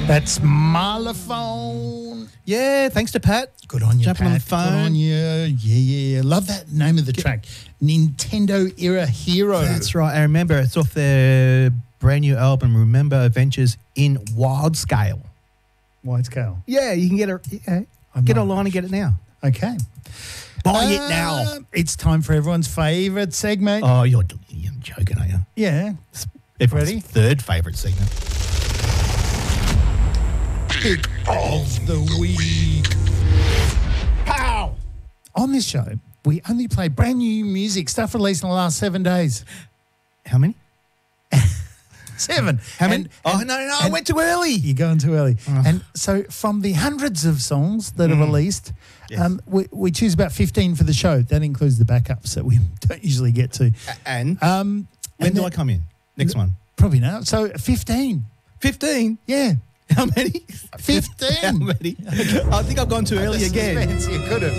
That's Marlaphone. Yeah, thanks to Pat. Good on you, Jumping Pat. on the phone. Good on you. Yeah. Love that name of the track. Nintendo Era Hero. That's right. I remember it's off their brand new album, Remember Adventures in Wild Scale. Wide scale. Yeah, you can get get online and get it now. Okay. Buy it now. It's time for everyone's favourite segment. Oh, you're joking, are you? Yeah. Everyone's Ready? third favourite segment. Pick of the week. Pow! On this show, we only play brand new music, stuff released in the last 7 days. How many? 7. How many? No, I went too early. You're going too early. And so from the hundreds of songs that are released, Yes. we choose about 15 for the show. That includes the backups that we don't usually get to. And When when do I come in? Next one. Probably now. So 15. 15? Yeah. How many? 15. How many? I think I've gone too early again. You could have.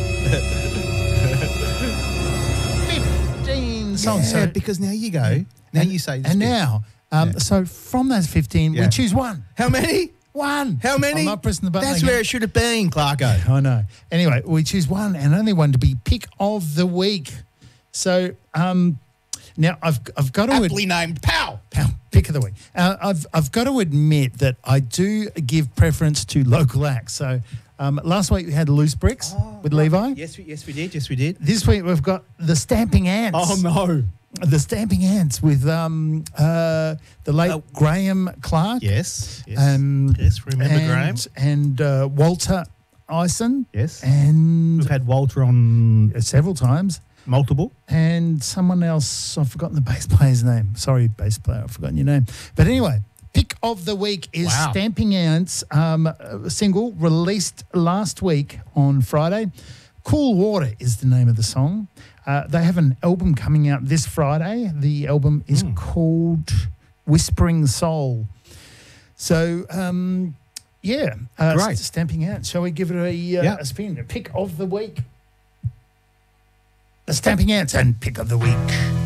15 songs. Yeah, So, because now you go. Now you say this and bit. now, so from those 15, we Yeah. choose one. How many? One. How many? I'm not pressing the button That's again. where it should have been, Clarko. I know. Anyway, we choose one and only one to be pick of the week. So now I've got to Aptly named Pow. pick of the week. I've got to admit that I do give preference to local acts. So last week we had Loose Bricks with Levi. Yes, we did. Yes, we did. This week we've got the Stamping Ants. Oh, no. The Stamping Ants with the late Graham Clark. Yes. Yes, remember Graham. And Walter Ison. Yes. And We've had Walter on several times. multiple. And someone else, I've forgotten the bass player's name. Sorry, bass player, I've forgotten your name. But anyway, pick of the week is Wow. Stamping Ants, single released last week on Friday. Cool Water is the name of the song. They have an album coming out this Friday. The album is called Whispering Soul. So, Great. Stamping Ants. Shall we give it a spin? A pick of the week. The Stamping Ants and pick of the week.